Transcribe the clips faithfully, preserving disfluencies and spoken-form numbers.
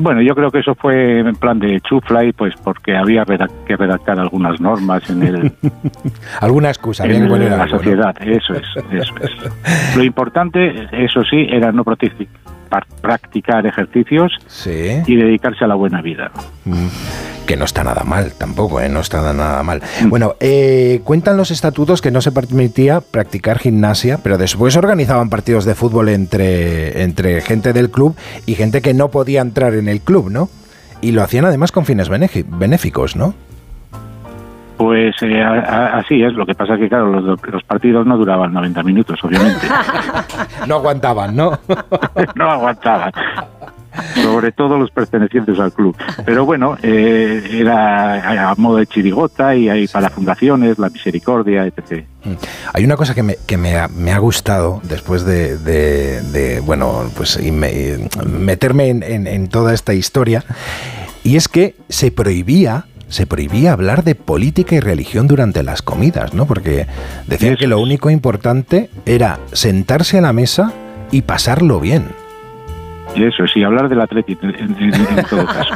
Bueno, yo creo que eso fue en plan de chufla y pues porque había redac- que redactar algunas normas en el alguna excusa, en había que poner la algo, sociedad, ¿no? Eso es, eso es. Lo importante, eso sí, era no practic- practicar ejercicios sí. y dedicarse a la buena vida. Mm. Que no está nada mal tampoco, ¿eh? No está nada mal. Bueno, eh, cuentan los estatutos que no se permitía practicar gimnasia, pero después organizaban partidos de fútbol entre, entre gente del club y gente que no podía entrar en el club, ¿no? Y lo hacían además con fines benefi- benéficos, ¿no? Pues eh, a, a, así es, lo que pasa es que claro, los, los partidos no duraban noventa minutos, obviamente. No aguantaban, ¿no? No aguantaban. Sobre todo los pertenecientes al club. Pero bueno, eh, era a modo de chirigota y hay para fundaciones, la Misericordia, etcétera. Hay una cosa que me, que me, ha, me ha gustado después de, de, de bueno, pues y me, meterme en, en, en toda esta historia, y es que se prohibía se prohibía hablar de política y religión durante las comidas, ¿no? Porque decían que lo único importante era sentarse a la mesa y pasarlo bien. Y eso, sí, hablar del Atlético en, en, en todo caso.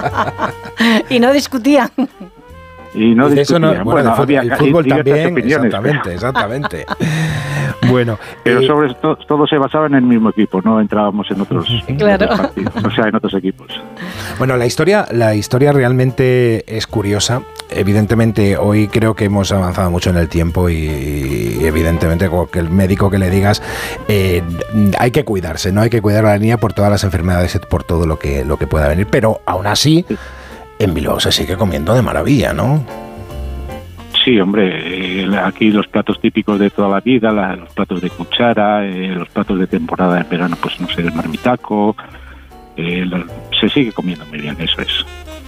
Y no discutían. Y no eso no, bueno, bueno, el fútbol, había el fútbol también, opiniones, exactamente, exactamente. Bueno, pero eh, sobre todo todo se basaba en el mismo equipo, no entrábamos en otros, claro. otros partidos, o sea, en otros equipos. Bueno, la historia, la historia realmente es curiosa. Evidentemente, hoy creo que hemos avanzado mucho en el tiempo y, y evidentemente, cualquier médico que le digas, eh, hay que cuidarse, no hay que cuidar a la niña por todas las enfermedades, por todo lo que lo que pueda venir. Pero aún así, en Bilbao se sigue comiendo de maravilla, ¿no? Sí, hombre, eh, aquí los platos típicos de toda la vida, la, los platos de cuchara, eh, los platos de temporada en verano, pues no sé, el marmitaco, eh, la, se sigue comiendo muy bien, eso es.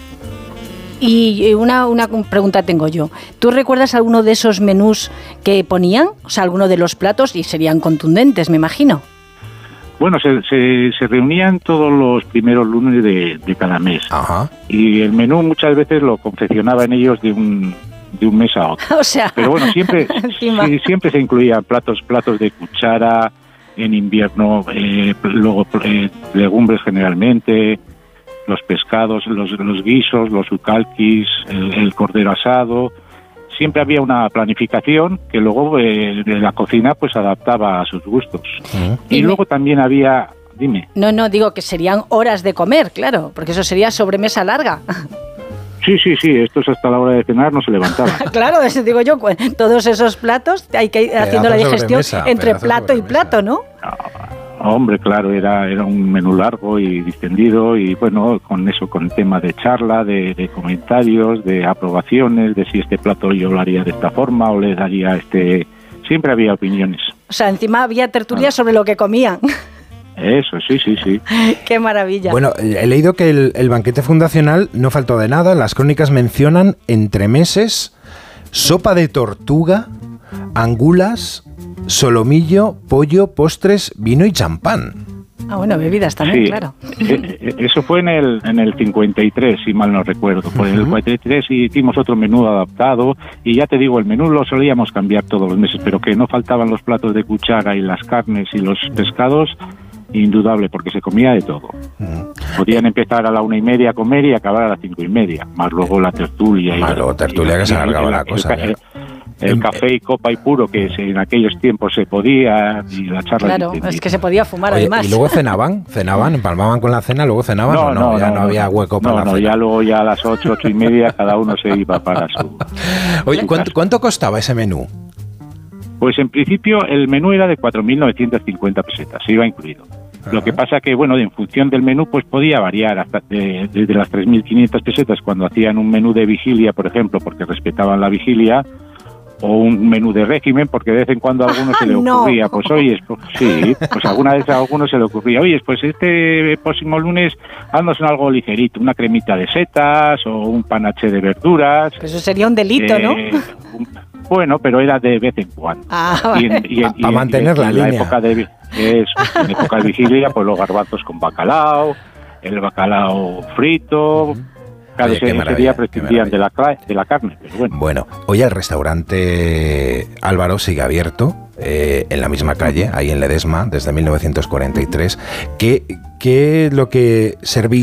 Y una, una pregunta tengo yo. ¿Tú recuerdas alguno de esos menús que ponían? O sea, alguno de los platos, y serían contundentes, me imagino. Bueno, se, se, se reunían todos los primeros lunes de, de cada mes. Ajá. Y el menú muchas veces lo confeccionaban ellos de un de un mes a otro. O sea, pero bueno, siempre sí, siempre se incluían platos platos de cuchara en invierno, eh, luego eh, legumbres generalmente, los pescados, los, los guisos, los ucalquis, el, el cordero asado. Siempre había una planificación que luego eh, de la cocina pues adaptaba a sus gustos. Uh-huh. Y, y luego me... también había... Dime. No, no, digo que serían horas de comer, claro, porque eso sería sobremesa larga. Sí, sí, sí, estos hasta la hora de cenar no se levantaban. Claro, eso digo yo, todos esos platos hay que ir pedazo haciendo la digestión entre plato y plato, ¿no? No, hombre, claro, era era un menú largo y distendido y bueno, con eso, con el tema de charla, de, de comentarios, de aprobaciones, de si este plato yo lo haría de esta forma o le daría este... Siempre había opiniones. O sea, encima había tertulia ah. sobre lo que comían. Eso, sí, sí, sí. ¡Qué maravilla! Bueno, he leído que el, el banquete fundacional no faltó de nada. Las crónicas mencionan entremeses, sopa de tortuga, angulas, solomillo, pollo, postres, vino y champán. Ah, bueno, bebidas también, sí, claro. Eso fue en el en el cincuenta y tres, si mal no recuerdo. Pues en el cincuenta y tres hicimos otro menú adaptado y ya te digo, el menú lo solíamos cambiar todos los meses, pero que no faltaban los platos de cuchara y las carnes y los pescados, indudable, porque se comía de todo. Uh-huh. Podían empezar a la una y media a comer y acabar a las cinco y media, más luego la tertulia. Más y luego tertulia y, que se alargaba la cosa. El, el, el café y copa y puro, que en aquellos tiempos se podía, y la charla... Claro, es que se podía fumar. Oye, además. ¿Y luego cenaban? ¿Cenaban? ¿Empalmaban con la cena? ¿Luego cenaban no, o no? no ya no, no había hueco para no, la no, cena. No, ya luego ya a las ocho, ocho y media cada uno se iba para su... Oye, su ¿cuánto, ¿cuánto costaba ese menú? Pues en principio el menú era de cuatro mil novecientas cincuenta pesetas, se iba incluido. Lo que pasa que, bueno, en función del menú, pues podía variar hasta de, desde las tres mil quinientas pesetas cuando hacían un menú de vigilia, por ejemplo, porque respetaban la vigilia, o un menú de régimen, porque de vez en cuando a alguno se le ocurría, no. pues oye, pues, sí, pues alguna vez a alguno se le ocurría, oye, pues este próximo lunes haznos algo ligerito, una cremita de setas o un panache de verduras. Eso sería un delito, eh, ¿no? Un, bueno, pero era de vez en cuando. Ah, y en, y en, para mantener la, en línea. La época de, eso, en época de vigilia, pues los garbanzos con bacalao, el bacalao frito... Uh-huh. Claro, Oye, ese, ese día prescindían de la, de la carne, pero bueno. Bueno, hoy el restaurante Álvaro sigue abierto eh, en la misma calle, ahí en Ledesma, desde mil novecientos cuarenta y tres. ¿Qué, qué es lo que servís